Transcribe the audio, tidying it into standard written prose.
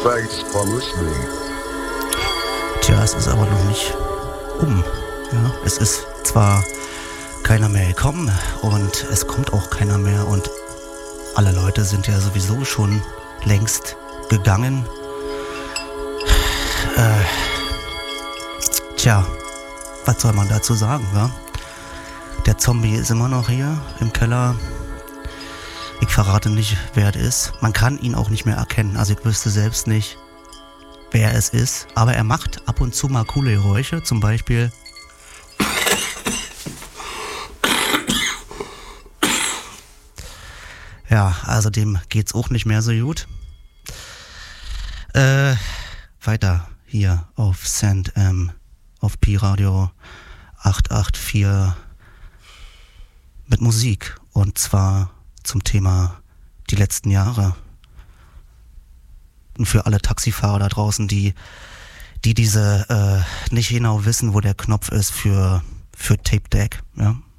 Thanks for listening. Tja, es ist aber noch nicht Ja, es ist zwar keiner mehr gekommen und es kommt auch keiner mehr und alle Leute sind ja sowieso schon längst gegangen. Tja, was soll man dazu sagen, wa? Der Zombie ist immer noch hier im Keller. Ich verrate nicht, wer es ist. Man kann ihn auch nicht mehr erkennen. Also ich wüsste selbst nicht, wer es ist. Aber er macht ab und zu mal coole Geräusche. Zum Beispiel... Ja, also dem geht's auch nicht mehr so gut. Weiter hier auf Sand auf Pi-Radio 884 mit Musik. Und zwar zum Thema die letzten Jahre. Und für alle Taxifahrer da draußen, die diese nicht genau wissen, wo der Knopf ist für Tape Deck, ja.